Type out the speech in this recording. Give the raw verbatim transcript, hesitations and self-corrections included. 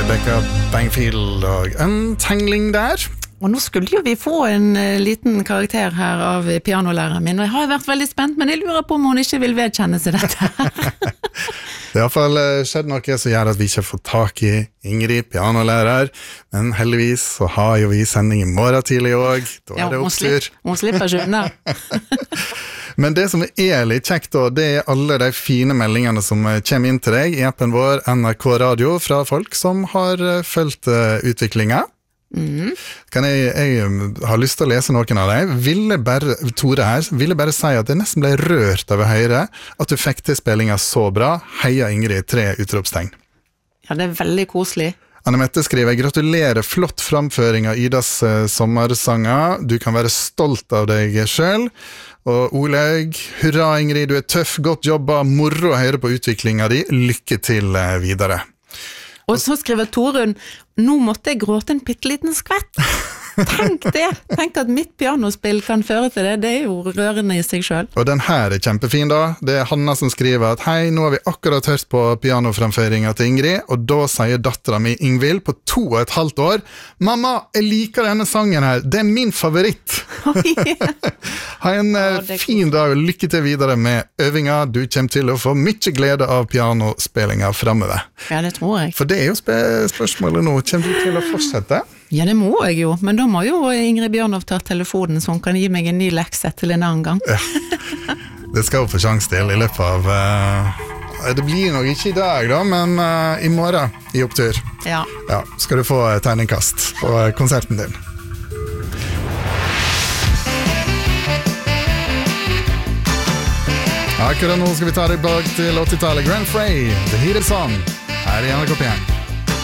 Rebecca Bangfield og Untangling der. Og nå skulle jo vi få en uh, liten karakter her av pianolæreren min, og jeg har vært veldig spent, men jeg lurer på om hun ikke vil vedkjenne seg dette her. Det har i hvert fall skjedd noe som gjør at vi ikke får tak i Ingrid, pianolærer, men heldigvis så har jo vi sending i morgen tidlig også, da ja, er det oppstyr. Hun, slipp, hun slipper ikke unna. Men det som er litt kjekt da, det er alle de fine meldingene som kommer inn til deg i appen vår N R K Radio fra folk som har fulgt utviklingen. Mm. Kan jeg, jeg har lyst til å lese noen av deg. Ville bare, Tore her, ville bare si at det nesten ble rørt av å høre at du fikk til spillingen så bra. Heia Ingrid, tre utropstegn. Ja, det er veldig koselig. Anne-Mette skriver, gratulerer, flott framføring av Idas uh, sommersanger. Du kan være stolt av deg selv. Og Olaug, hurra Ingrid, du er tøff, godt jobba, moro å høre på utviklingen din. Lykke til uh, videre. Og så skriver Torunn, nå måtte jeg gråte en pitteliten skvett. Tenk det, tenk at mitt pianospill kan føre til det, det er jo rørende i seg selv. Og den her er kjempefin da, det er Hanna som skriver at hei, nå har vi akkurat hørt på pianoframføringen til Ingrid, og da sier datteren min Ingvild på to og et halvt år, mamma, jeg liker denne sangen her, det er min favoritt. Oh, yeah. Ha en uh, oh, fin dag og lykke til videre med øvinga, du kommer til å få mye glede av pianospillinga fremover. Ja, det tror jeg. For det er jo sp spørsmålet nå, kommer du til å fortsette? Ja, det må jeg jo, men da må jo Ingrid Bjørnov ta telefonen, så hun kan gi meg en ny lekse til en annen gang. Ja. Det skal jo få sjans til i løpet av... Uh, det blir nok ikke i dag da, men uh, i morgen i opptur. Ja. Ja, skal du få tegningkast på konserten din. Akkurat nå skal vi ta deg bak til åttitallet. Grand Frey, The Heated Song, her i N R K P en.